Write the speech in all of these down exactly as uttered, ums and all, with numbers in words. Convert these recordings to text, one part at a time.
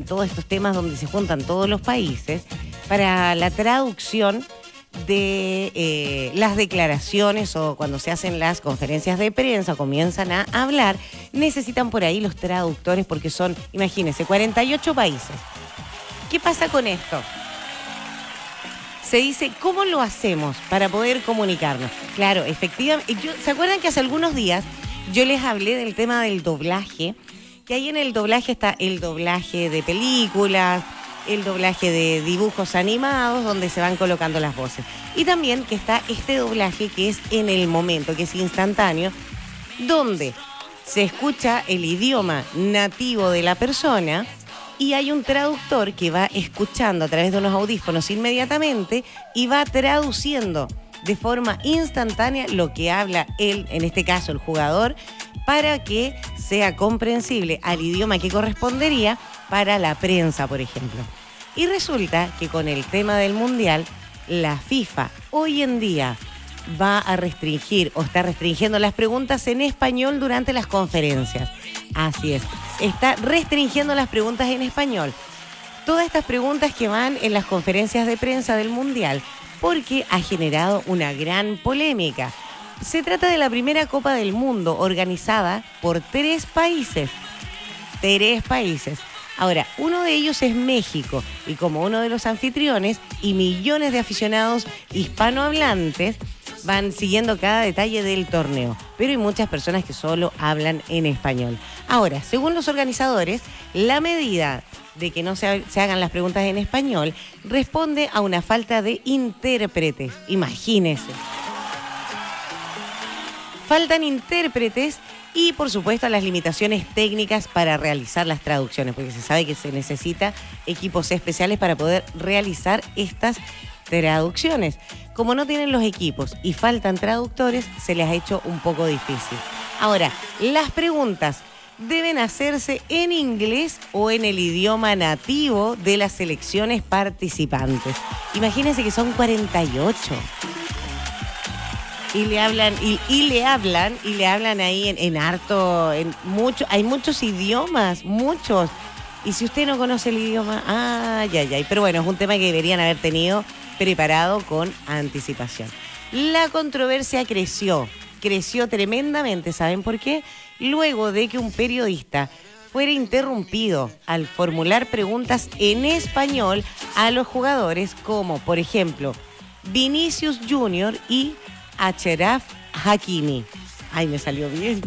todos estos temas donde se juntan todos los países para la traducción de eh, las declaraciones o cuando se hacen las conferencias de prensa, comienzan a hablar, necesitan por ahí los traductores porque son, imagínense, cuarenta y ocho países. ¿Qué pasa con esto? Se dice, ¿cómo lo hacemos para poder comunicarnos? Claro, efectivamente, yo, ¿se acuerdan que hace algunos días yo les hablé del tema del doblaje? Que ahí en el doblaje está el doblaje de películas, el doblaje de dibujos animados, donde se van colocando las voces. Y también que está este doblaje que es en el momento, que es instantáneo, donde se escucha el idioma nativo de la persona y hay un traductor que va escuchando a través de unos audífonos inmediatamente y va traduciendo de forma instantánea lo que habla él, en este caso el jugador, para que sea comprensible al idioma que correspondería para la prensa, por ejemplo. Y resulta que con el tema del Mundial, la FIFA hoy en día va a restringir o está restringiendo las preguntas en español durante las conferencias. Así es, está restringiendo las preguntas en español. Todas estas preguntas que van en las conferencias de prensa del Mundial, porque ha generado una gran polémica. Se trata de la primera Copa del Mundo organizada por tres países. Tres países. Ahora, uno de ellos es México y como uno de los anfitriones y millones de aficionados hispanohablantes van siguiendo cada detalle del torneo. Pero hay muchas personas que solo hablan en español. Ahora, según los organizadores, la medida de que no se, se hagan las preguntas en español responde a una falta de intérpretes. Imagínense. Faltan intérpretes y, por supuesto, las limitaciones técnicas para realizar las traducciones, porque se sabe que se necesita equipos especiales para poder realizar estas traducciones. Como no tienen los equipos y faltan traductores, se les ha hecho un poco difícil. Ahora, las preguntas deben hacerse en inglés o en el idioma nativo de las selecciones participantes. Imagínense que son cuarenta y ocho. Y le hablan, y, y le hablan, y le hablan ahí en, en harto, en mucho, hay muchos idiomas, muchos. Y si usted no conoce el idioma, ay, ay, ay. Pero bueno, es un tema que deberían haber tenido preparado con anticipación. La controversia creció, creció tremendamente, ¿saben por qué? Luego de que un periodista fuera interrumpido al formular preguntas en español a los jugadores como, por ejemplo, Vinicius Junior y Achraf Hakimi. Ay, me salió bien.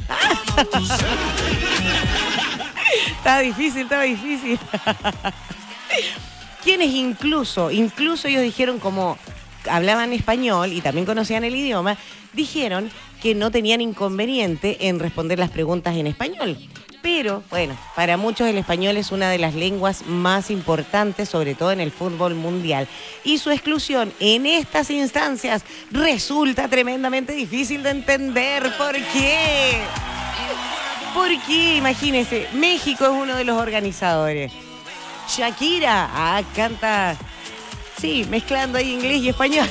Estaba difícil, estaba difícil. Quienes incluso, incluso ellos dijeron como hablaban español y también conocían el idioma, dijeron que no tenían inconveniente en responder las preguntas en español. Pero, bueno, para muchos el español es una de las lenguas más importantes, sobre todo en el fútbol mundial. Y su exclusión en estas instancias resulta tremendamente difícil de entender. ¿Por qué? ¿Por qué? Imagínense, México es uno de los organizadores. Shakira, ah, canta, sí, mezclando ahí inglés y español.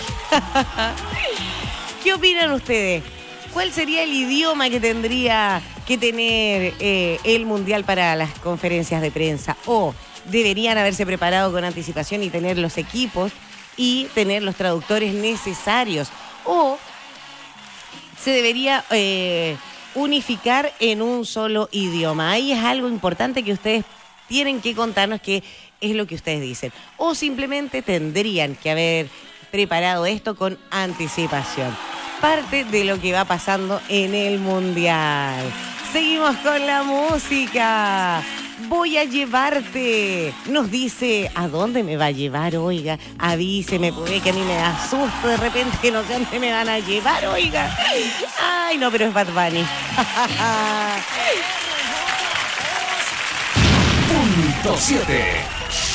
¿Qué opinan ustedes? ¿Cuál sería el idioma que tendría que tener eh, el Mundial para las conferencias de prensa? ¿O deberían haberse preparado con anticipación y tener los equipos y tener los traductores necesarios? ¿O se debería eh, unificar en un solo idioma? Ahí es algo importante que ustedes tienen que contarnos qué es lo que ustedes dicen. O simplemente tendrían que haber preparado esto con anticipación. Parte de lo que va pasando en el Mundial. Seguimos con la música. Voy a llevarte. Nos dice, ¿a dónde me va a llevar? Oiga, avíseme, puede que a mí me da susto de repente que no sé dónde me van a llevar, oiga. Ay, no, pero es Bad Bunny. Punto siete.